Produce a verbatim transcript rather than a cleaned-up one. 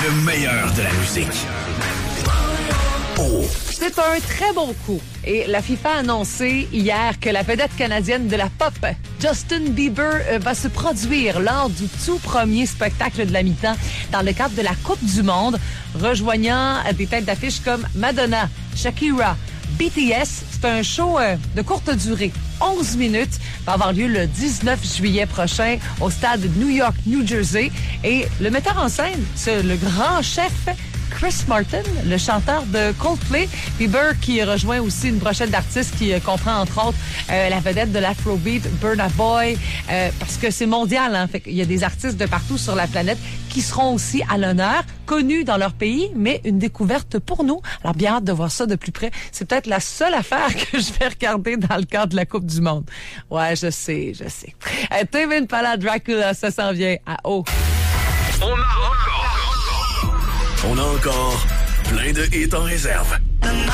Le meilleur de la musique. Oh. C'est un très bon coup. Et la FIFA a annoncé hier que la vedette canadienne de la pop, Justin Bieber, va se produire lors du tout premier spectacle de la mi-temps dans le cadre de la Coupe du Monde, rejoignant des têtes d'affiche comme Madonna, Shakira, B T S. C'est un show de courte durée, onze minutes, va avoir lieu le dix-neuf juillet prochain au stade de New York, New Jersey. Et le metteur en scène, c'est le grand chef Chris Martin, le chanteur de Coldplay. Bieber qui rejoint aussi une brochette d'artistes qui euh, comprend entre autres euh, la vedette de l'Afrobeat, Burna Boy, euh, parce que c'est mondial, hein. Fait qu'il y a des artistes de partout sur la planète qui seront aussi à l'honneur, connus dans leur pays, mais une découverte pour nous. Alors bien hâte de voir ça de plus près. C'est peut-être la seule affaire que je vais regarder dans le cadre de la Coupe du Monde. Ouais, je sais, je sais. Euh, Tame Impala, Dracula, ça s'en vient à haut. On a encore... On a encore plein de hits en réserve.